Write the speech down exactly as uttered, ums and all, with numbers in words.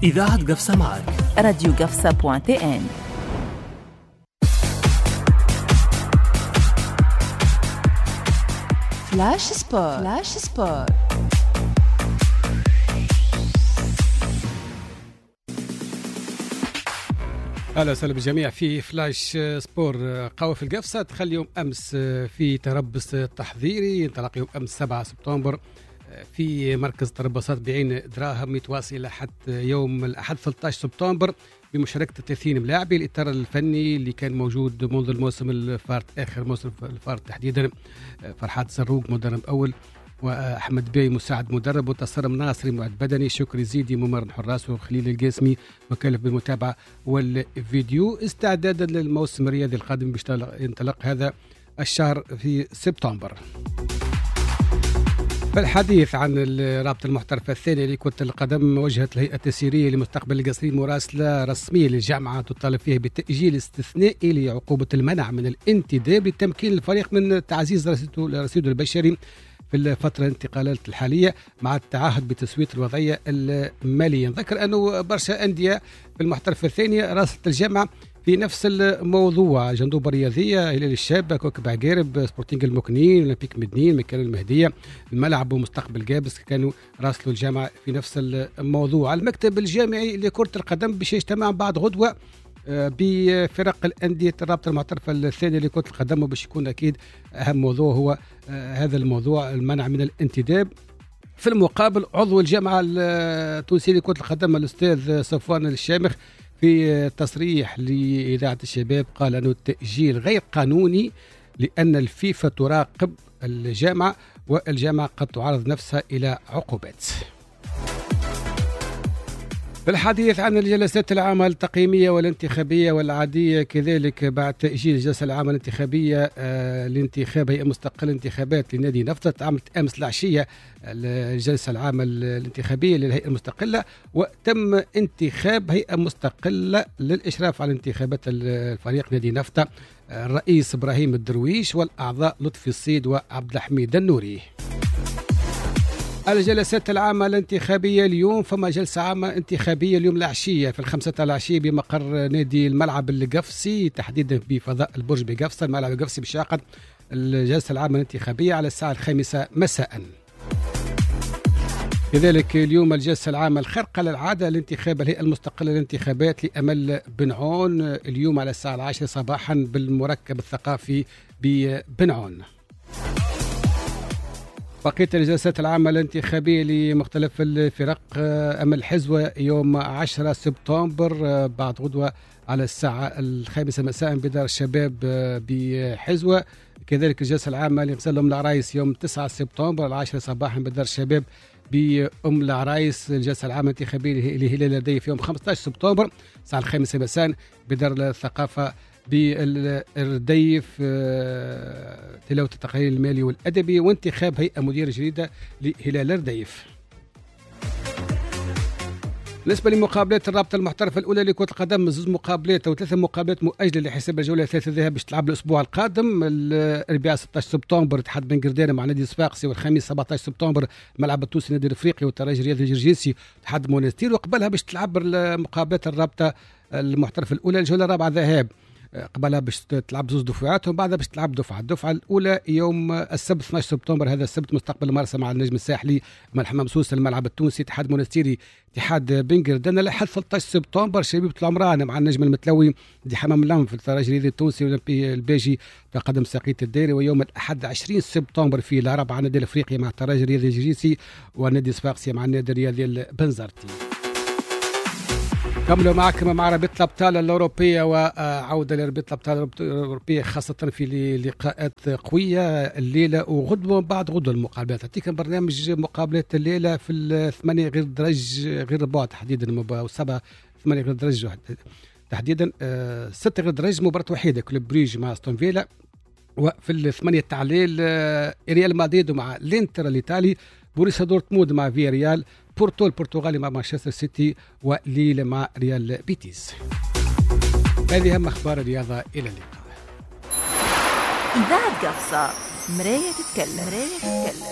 إذاعة قفصة معك راديو قفصة بوان تي ان. فلاش سبور. فلاش سبور. اهلا وسهلا بالجميع في فلاش سبور. قوى في القفصة تخلي يوم امس في تربص تحذيري انطلق يوم امس سبعة سبتمبر في مركز تربصات بعين دراهم متواصل حتى يوم الاحد ثلاثة عشر سبتمبر بمشاركه ثلاثين ملاعب. الاطار الفني اللي كان موجود منذ الموسم الفارط اخر موسم الفارط تحديدا فرحات زروق مدرب اول، واحمد بي مساعد مدرب، وتصرم ناصري معد بدني، شكري زيدي ممرن حراس، وخليل القاسمي مكلف بالمتابعه والفيديو استعدادا للموسم الرياضي القادم باش ينطلق هذا الشهر في سبتمبر. بالحديث عن الرابطة المحترفة الثانية لكرة القدم، وجهت الهيئة التسييرية لمستقبل القصرين مراسلة رسمية للجامعة تطالب فيها بتأجيل استثنائي لعقوبة المنع من الانتداب لتمكين الفريق من تعزيز رصيده البشري في الفترة الانتقالات الحالية مع التعهد بتسوية الوضعية المالية. نذكر أنه برشا أندية في المحترفة الثانية راسلت الجامعة في نفس الموضوع، جندوبة الرياضية، هلال الشابة، كوكب عقارب، سبورتينغ المكنين، اولمبيك مدنين، مكان المهدية، الملعب ومستقبل جابس كانوا راسلوا الجامعة في نفس الموضوع. المكتب الجامعي لكرة القدم باش يجتمع بعد غدوة بفرق الأندية الرابطة المعترفة الثانية لكرة القدم، وباش يكون أكيد أهم موضوع هو هذا الموضوع المنع من الانتداب. في المقابل عضو الجامعة التونسية لكرة القدم الأستاذ صفوان الشامخ في تصريح لإذاعة الشباب قال أنه التأجيل غير قانوني لأن الفيفا تراقب الجامعة والجامعة قد تعرض نفسها إلى عقوبات. بالحديث عن الجلسات العامة التقييمية والانتخابية والعادية كذلك بعد تأجيل الجلسة العامة الانتخابية آه لانتخاب هيئة مستقلة انتخابات لنادي نفط، عملت أمس العشية الجلسة العامة الانتخابية للهيئة المستقلة، وتم انتخاب هيئة مستقلة للإشراف على انتخابات الفريق نادي نفط، الرئيس إبراهيم الدرويش والأعضاء لطفي الصيد وعبد الحميد النوري. الجلسات العامة الانتخابية اليوم، فما جلسة عامة انتخابية اليوم العشية في الخمسة العشية بمقر نادي الملعب القفصي تحديدا بفضاء البرج بقفصة. الملعب القفصي باش يعقد الجلسة العامة الانتخابية على الساعة الخامسة مساء. كذلك اليوم الجلسة العامة الخارقة للعادة لانتخاب الهيئة المستقلة للانتخابات لأمل بنعون اليوم على الساعة العاشرة صباحا بالمركب الثقافي ببنعون. بقية الجلسات العامة الانتخابية لمختلف الفرق أمل حزوة يوم عشرة سبتمبر بعد غدوة على الساعة الخامسة مساء بدار الشباب بحزوة. كذلك الجلسة العامة لمثل أم العرايس يوم تسعة سبتمبر العاشرة صباحا بدار الشباب بأم العرايس. الجلسة العامة الانتخابية لهلال الديف يوم خمسة عشر سبتمبر الساعة الخامسة مساء بدار الثقافة بالرديف، تلاوة التقرير المالي والأدبي وانتخاب هيئة مديرة جديدة لهلال الرديف. بالنسبة لمقابلات الرابطة المحترفة الأولى لكرة القدم، زوج مقابلات أو ثلاثة مقابلات مؤجلة لحساب الجولة الثالثة الذهاب باش تلعب الأسبوع القادم. الأربعاء ستة عشر سبتمبر اتحاد بن قردانة مع نادي صفاقسي، والخميس سبعة عشر سبتمبر الملعب التونسي نادي الأفريقي والترجي الرياضي الجرجيسي اتحاد مونستير. وقبلها باش تلعب مقابلات الرابطة المحترفة الأولى الجولة الرابعة ذهاب، قبلها باش تلعب زوج دفعات وبعدها باش تلعب دفعه. الدفعه الاولى يوم السبت اثني عشر سبتمبر هذا السبت مستقبل الممارسه مع النجم الساحلي مع الحمام سوسه الملعب التونسي، اتحاد مونستيري اتحاد بن قردانة. لحد ثلاثة عشر سبتمبر شبيبه العمران مع النجم المتلوي دي حمام اللم في الترجي الرياضي التونسي والأولمبي الباجي في قدم ساقية الديري. ويوم الاحد عشرين سبتمبر في الاربعاء نادي الافريقي مع الترجي الرياضي الجرجيسي ونادي صفاقسي مع النادي الرياضي البنزرتي. كملوا معكم مع رابطة الأبطال الأوروبية وعودة لرابطة الأبطال الأوروبية خاصة في لقاءات قوية الليلة وغدوة بعد غدوة المقابلات. أعطيكم برنامج مقابلات الليلة في الثمانية غير درج غير ربع تحديدا وسبعة ثمانية غير درج تحديدا ستة غير درج مباراة وحيدة كلوب بريج مع استون فيلا، وفي الثمانية التعليل ريال مدريد مع الانتر الإيطالي، بوريسيا دورتموند مع فيا ريال، بورتو البرتغالي مع مانشستر سيتي، وليل مع ريال بيتيس. هذه هم أخبار الرياضة، إلى اللقاء. إذاعة قفصة، مراية تتكلم.